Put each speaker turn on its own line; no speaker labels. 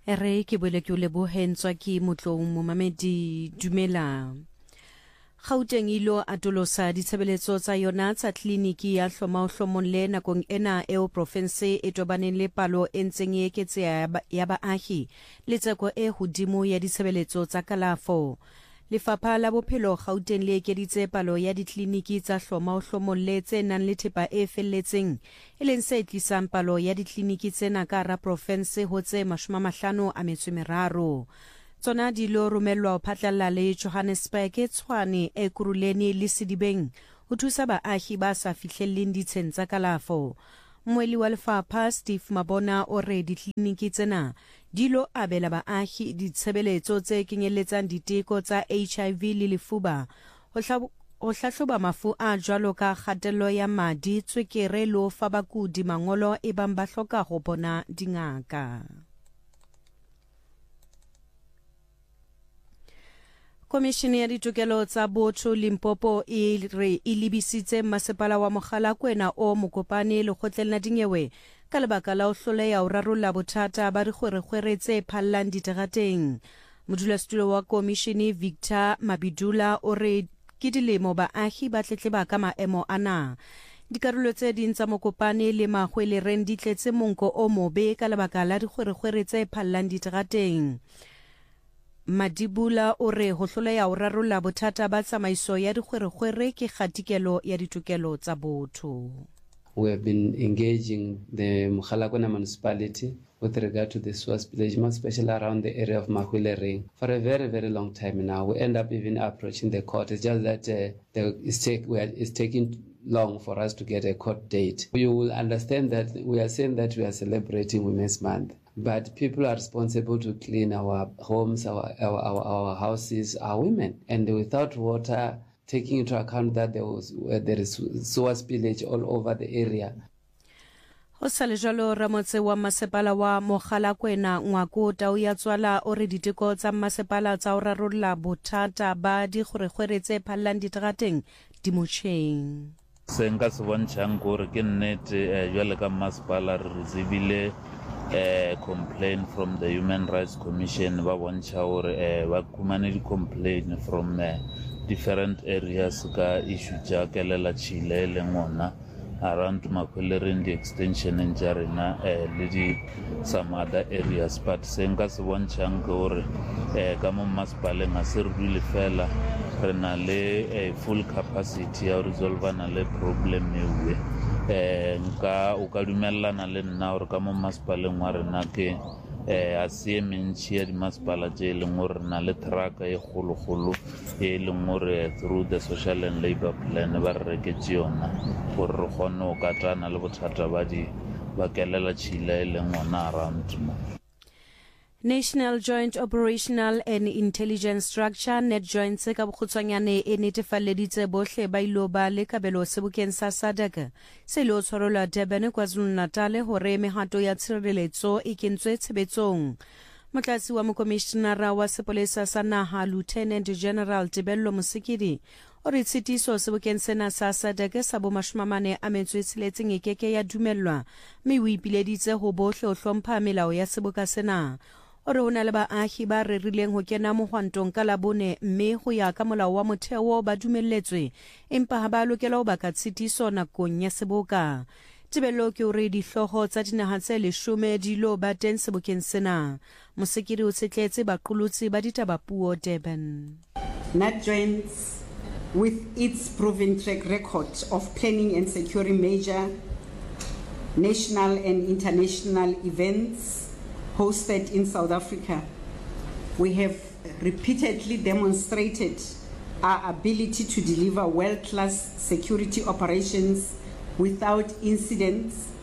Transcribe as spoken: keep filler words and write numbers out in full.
Ere ke bole ke o lebohentswa ke motlong momamedi dumela. Gauteng ilo atolosa ditshebeletso tsa yona tsa kliniki ya hlomaohlomong nakong ena eo province e tobaneng le palo e ntseng e eketseha ya baahi le tseko e hodimo ya ditshebeletso tsa kalafo. Lefapha la Bophelo Gauteng le ekeditse palo ya dikliniki tsa hlomaohlomong tse nang le thepa e felletseng, e leng se tlisang palo ya dikliniki tsena ka hara province ho tse mashome a mahlano a metso e meraro. Tsona di lo romellwa ho phatlalla le Johannesburg, Tshwane, Ekurhuleni le Sedibeng ho thusa baahi ba sa fihlelleng ditsheng tsa kalafo. Moeli wa lefapha Steve Mabona o re dikliniki tsena di lo abela baahi ditshebeletso tse kenyelletsang diteko tsa H I V le lefuba, ho hlahloba mafu a jwalo ka kgatello ya madi, tswekere le ho fa bakudi mangolo e bang ba hloka ho bona dingaka. Komishini ya ditokelo tsa botho Limpopo e re e lebisitse masepala wa Mogalakwena o Mokopane lekgotleng la dinyewe ka lebaka la ho hloleha ho rarolla bothata ba dikgwerekgwere tse phallang diterateng. Modulasetulo wa komishini Victor Mabidula o re ke dilemo baahi ba tletleba ka maemo ana. Dikarolo tse ding tsa Mokopane le Mahwelereng di tletse monko o mobe ka lebaka la dikgwerekgwere tse phallang diterateng. Madibula o re ho hloleha ho rarolla bothata ba tsamaiso ya dikgwerekgwere ke kgatikelo ya ditokelo tsa botho.
We have been engaging the Mogalakwena municipality with regard to the sewer spillage, more especially around the area of Mahwelereng, for a very, very long time now. We end up even approaching the court. It's just that uh, the, it's, take, we are, it's taking long for us to get a court date. You will understand that we are saying that we are celebrating Women's Month, but people are responsible to clean our homes, our, our, our, our houses, are women. And without water, taking into account that there was uh, there is sewer spillage all over the area.
Ho sale jalo ramotse wa masepala wa Mogalakwena Ngwako Tau ya Tswala o re diteko tsa masepala tsa ho rarolla bothata ba dikgwerekgwere tse phallang diterateng di motjheng.
Se nka se bontshang gore ke nnete jwale ka masepala re receive a complaint from the Human Rights Commission ba bontsha gore ba kumane di complaint from uh, different areas ka issue tja kelela chile le ngona around Mahwelereng the extension in Jarina uh, le di some other areas, but se nka se bontshang gore uh, ka mo masepaleng a se re dule fela re na le uh, full capacity ya resolve na le problem ewe. Eh, nka o ka dumellana le nna hore ka mo masepaleng wa rena ke eh a se mentši ya dimasepala tše e leng gore na le traka e kgolokgolo e leng gore through the social and labour plan ba re reketse yona gore re kgone go katana le bothata ba di ba kelela tšhila e leng gona around mo.
National Joint Operational and Intelligence Structure NetJoint se ka bokgutshwanyane e netefaleditse bohle ba ilo ba le kabelo sebokeng sa S A D C se lo tshwarelwa Durban, KwaZulu-Natal hore mehato ya tshireletso e kentswe tshebetsong. Motlasi wa mokomishenara wa sepolesa sa naha Lieutenant General Tebello Mosekedi o re tshitiso sebokeng sena sa S A D C sa bo mashomamane a metso e tsheletseng e keke ya dumellwa, mme o ipileditse ho bohle ho hlompha melao ya seboka sena. O re hona le baahi ba rerileng ho kena mohwantong ka Labone, mme ho ya ka molao wa motheo ba dumelletswe, empa ha ba lokela ho baka tshitiso nakong ya seboka. Tebello ke hore dihloho tsa dinaha tse leshome di lo ba teng sebokeng sena. Mosekedi o tshetletse baqolotsi ba ditabapuo Durban.
NetJoint, with its proven track record of planning and securing major national and international events hosted in South Africa, we have repeatedly demonstrated our ability to deliver world-class security operations without incidents